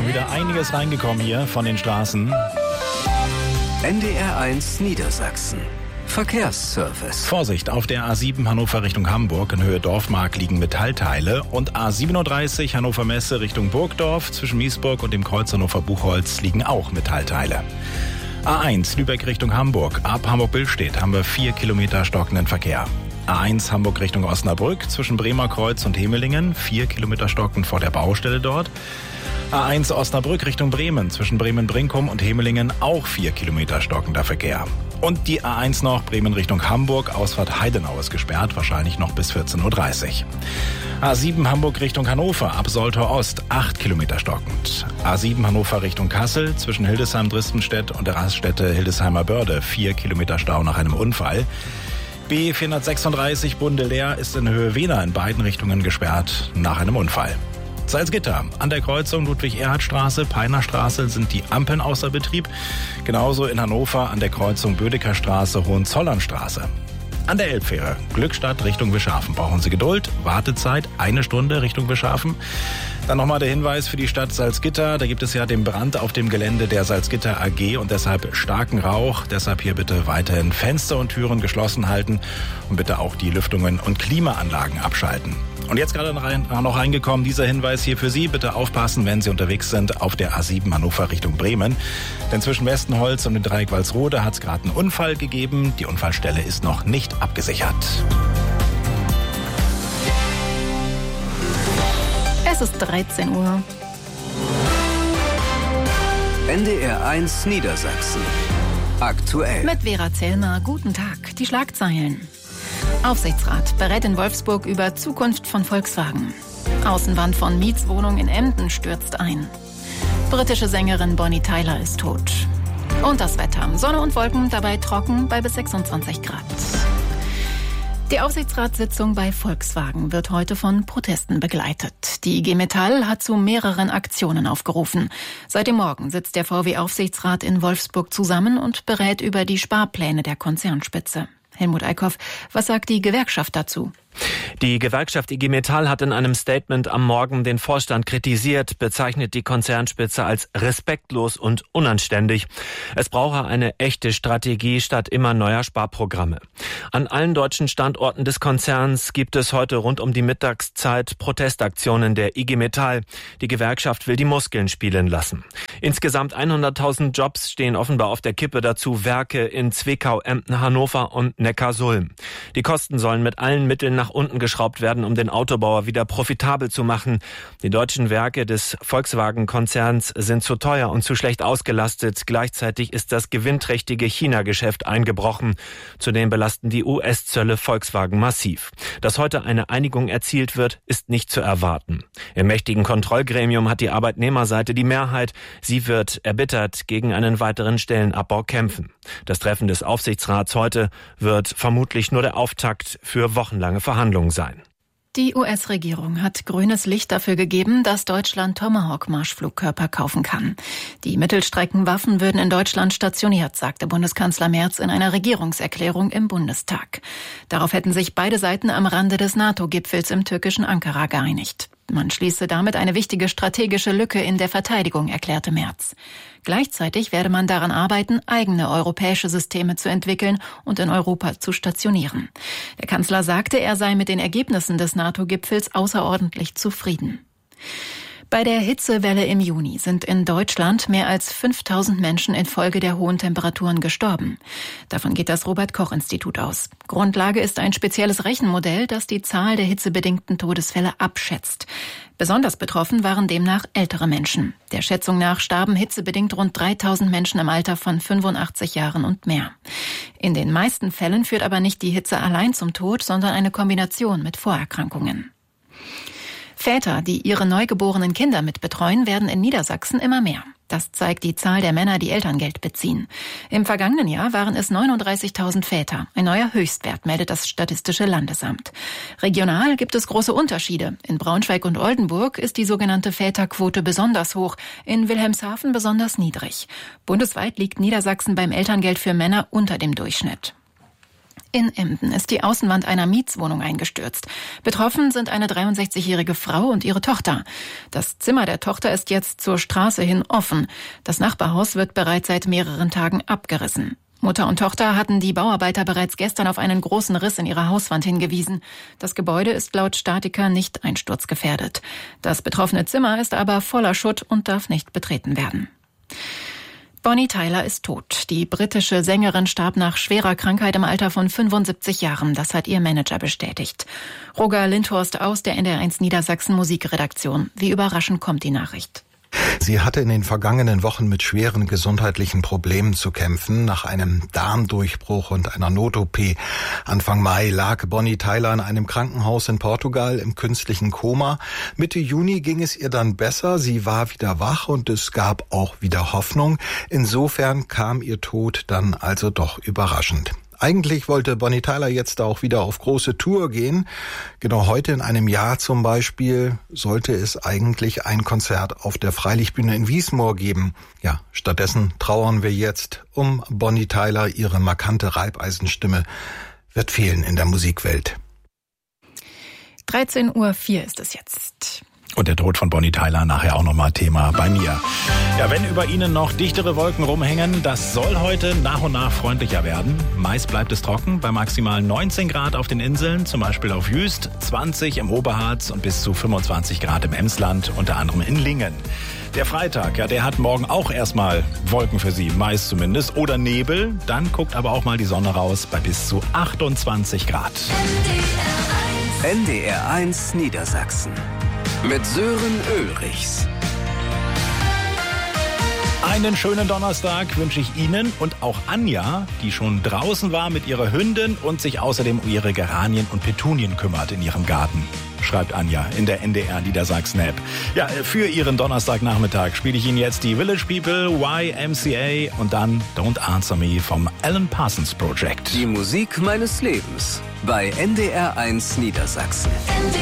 schon wieder einiges reingekommen hier von den Straßen. NDR1 Niedersachsen. Verkehrsservice. Vorsicht, auf der A7 Hannover Richtung Hamburg in Höhe Dorfmark liegen Metallteile und A37 Hannover Messe Richtung Burgdorf zwischen Miesburg und dem Kreuz Hannover Buchholz liegen auch Metallteile. A1 Lübeck Richtung Hamburg, ab Hamburg-Billstedt haben wir 4 Kilometer stockenden Verkehr. A1 Hamburg Richtung Osnabrück zwischen Bremer Kreuz und Hemelingen, 4 Kilometer stockend vor der Baustelle dort. A1 Osnabrück Richtung Bremen zwischen Bremen-Brinkum und Hemelingen auch 4 Kilometer stockender Verkehr. Und die A1 noch Bremen Richtung Hamburg, Ausfahrt Heidenau ist gesperrt, wahrscheinlich noch bis 14.30 Uhr. A7 Hamburg Richtung Hannover, ab Soltau Ost, 8 Kilometer stockend. A7 Hannover Richtung Kassel, zwischen Hildesheim-Dristenstedt und der Raststätte Hildesheimer Börde, 4 Kilometer Stau nach einem Unfall. B436 Bunde-Leer ist in Höhe Wehner in beiden Richtungen gesperrt nach einem Unfall. Salzgitter. An der Kreuzung Ludwig-Erhard-Straße, Peinerstraße sind die Ampeln außer Betrieb. Genauso in Hannover an der Kreuzung Bödecker Straße, Hohenzollernstraße. An der Elbfähre Glückstadt Richtung Wischhafen brauchen Sie Geduld. Wartezeit 1 Stunde Richtung Wischhafen. Dann nochmal der Hinweis für die Stadt Salzgitter. Da gibt es ja den Brand auf dem Gelände der Salzgitter AG und deshalb starken Rauch. Deshalb hier bitte weiterhin Fenster und Türen geschlossen halten und bitte auch die Lüftungen und Klimaanlagen abschalten. Und jetzt gerade noch reingekommen, dieser Hinweis hier für Sie. Bitte aufpassen, wenn Sie unterwegs sind auf der A7 Hannover Richtung Bremen. Denn zwischen Westenholz und dem Dreieck Walsrode hat es gerade einen Unfall gegeben. Die Unfallstelle ist noch nicht abgesichert. Es ist 13 Uhr. NDR1 Niedersachsen. Aktuell. Mit Vera Zellmer, guten Tag. Die Schlagzeilen. Aufsichtsrat berät in Wolfsburg über Zukunft von Volkswagen. Außenwand von Mietswohnung in Emden stürzt ein. Britische Sängerin Bonnie Tyler ist tot. Und das Wetter. Sonne und Wolken, dabei trocken bei bis 26 Grad. Die Aufsichtsratssitzung bei Volkswagen wird heute von Protesten begleitet. Die IG Metall hat zu mehreren Aktionen aufgerufen. Seit dem Morgen sitzt der VW-Aufsichtsrat in Wolfsburg zusammen und berät über die Sparpläne der Konzernspitze. Helmut Eickhoff, was sagt die Gewerkschaft dazu? Die Gewerkschaft IG Metall hat in einem Statement am Morgen den Vorstand kritisiert, bezeichnet die Konzernspitze als respektlos und unanständig. Es brauche eine echte Strategie statt immer neuer Sparprogramme. An allen deutschen Standorten des Konzerns gibt es heute rund um die Mittagszeit Protestaktionen der IG Metall. Die Gewerkschaft will die Muskeln spielen lassen. Insgesamt 100.000 Jobs stehen offenbar auf der Kippe, dazu Werke in Zwickau, Emden, Hannover und Neckarsulm. Die Kosten sollen mit allen Mitteln nach unten geschraubt werden, um den Autobauer wieder profitabel zu machen. Die deutschen Werke des Volkswagen-Konzerns sind zu teuer und zu schlecht ausgelastet. Gleichzeitig ist das gewinnträchtige China-Geschäft eingebrochen. Zudem belasten die US-Zölle Volkswagen massiv. Dass heute eine Einigung erzielt wird, ist nicht zu erwarten. Im mächtigen Kontrollgremium hat die Arbeitnehmerseite die Mehrheit. Sie wird erbittert gegen einen weiteren Stellenabbau kämpfen. Das Treffen des Aufsichtsrats heute wird vermutlich nur der Auftakt für wochenlange Verhandlungen sein. Die US-Regierung hat grünes Licht dafür gegeben, dass Deutschland Tomahawk-Marschflugkörper kaufen kann. Die Mittelstreckenwaffen würden in Deutschland stationiert, sagte Bundeskanzler Merz in einer Regierungserklärung im Bundestag. Darauf hätten sich beide Seiten am Rande des NATO-Gipfels im türkischen Ankara geeinigt. Man schließe damit eine wichtige strategische Lücke in der Verteidigung, erklärte Merz. Gleichzeitig werde man daran arbeiten, eigene europäische Systeme zu entwickeln und in Europa zu stationieren. Der Kanzler sagte, er sei mit den Ergebnissen des NATO-Gipfels außerordentlich zufrieden. Bei der Hitzewelle im Juni sind in Deutschland mehr als 5.000 Menschen infolge der hohen Temperaturen gestorben. Davon geht das Robert-Koch-Institut aus. Grundlage ist ein spezielles Rechenmodell, das die Zahl der hitzebedingten Todesfälle abschätzt. Besonders betroffen waren demnach ältere Menschen. Der Schätzung nach starben hitzebedingt rund 3.000 Menschen im Alter von 85 Jahren und mehr. In den meisten Fällen führt aber nicht die Hitze allein zum Tod, sondern eine Kombination mit Vorerkrankungen. Väter, die ihre neugeborenen Kinder mitbetreuen, werden in Niedersachsen immer mehr. Das zeigt die Zahl der Männer, die Elterngeld beziehen. Im vergangenen Jahr waren es 39.000 Väter. Ein neuer Höchstwert, meldet das Statistische Landesamt. Regional gibt es große Unterschiede. In Braunschweig und Oldenburg ist die sogenannte Väterquote besonders hoch, in Wilhelmshaven besonders niedrig. Bundesweit liegt Niedersachsen beim Elterngeld für Männer unter dem Durchschnitt. In Emden ist die Außenwand einer Mietswohnung eingestürzt. Betroffen sind eine 63-jährige Frau und ihre Tochter. Das Zimmer der Tochter ist jetzt zur Straße hin offen. Das Nachbarhaus wird bereits seit mehreren Tagen abgerissen. Mutter und Tochter hatten die Bauarbeiter bereits gestern auf einen großen Riss in ihrer Hauswand hingewiesen. Das Gebäude ist laut Statiker nicht einsturzgefährdet. Das betroffene Zimmer ist aber voller Schutt und darf nicht betreten werden. Bonnie Tyler ist tot. Die britische Sängerin starb nach schwerer Krankheit im Alter von 75 Jahren. Das hat ihr Manager bestätigt. Roger Lindhorst aus der NDR1 Niedersachsen Musikredaktion. Wie überraschend kommt die Nachricht? Sie hatte in den vergangenen Wochen mit schweren gesundheitlichen Problemen zu kämpfen. Nach einem Darmdurchbruch und einer Not-OP Anfang Mai lag Bonnie Tyler in einem Krankenhaus in Portugal im künstlichen Koma. Mitte Juni ging es ihr dann besser. Sie war wieder wach und es gab auch wieder Hoffnung. Insofern kam ihr Tod dann also doch überraschend. Eigentlich wollte Bonnie Tyler jetzt auch wieder auf große Tour gehen. Genau heute in einem Jahr zum Beispiel sollte es eigentlich ein Konzert auf der Freilichtbühne in Wiesmoor geben. Ja, stattdessen trauern wir jetzt um Bonnie Tyler. Ihre markante Reibeisenstimme wird fehlen in der Musikwelt. 13:04 Uhr ist es jetzt. Und der Tod von Bonnie Tyler nachher auch nochmal Thema bei mir. Ja, wenn über Ihnen noch dichtere Wolken rumhängen, das soll heute nach und nach freundlicher werden. Meist bleibt es trocken, bei maximal 19 Grad auf den Inseln, zum Beispiel auf Jüst, 20 im Oberharz und bis zu 25 Grad im Emsland, unter anderem in Lingen. Der Freitag, ja, der hat morgen auch erstmal Wolken für Sie, meist zumindest, oder Nebel. Dann guckt aber auch mal die Sonne raus bei bis zu 28 Grad. NDR1 Niedersachsen. Mit Sören Ulrichs. Einen schönen Donnerstag wünsche ich Ihnen und auch Anja, die schon draußen war mit ihrer Hündin und sich außerdem um ihre Geranien und Petunien kümmert in ihrem Garten. Schreibt Anja in der NDR Niedersachsen App. Ja, für Ihren Donnerstagnachmittag spiele ich Ihnen jetzt die Village People, YMCA und dann Don't Answer Me vom Alan Parsons Project. Die Musik meines Lebens bei NDR1 Niedersachsen.